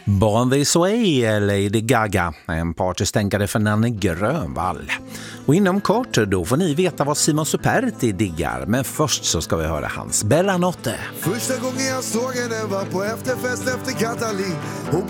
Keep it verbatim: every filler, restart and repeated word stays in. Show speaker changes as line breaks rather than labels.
Born This Way, Lady Gaga, en partystänkare för Nanne Grönvall. Och inom kort då får ni veta vad Simon Superti diggar, men först så ska vi höra hans Bella Notte.
Första gången jag såg henne var på efterfest efter Katalin. Hon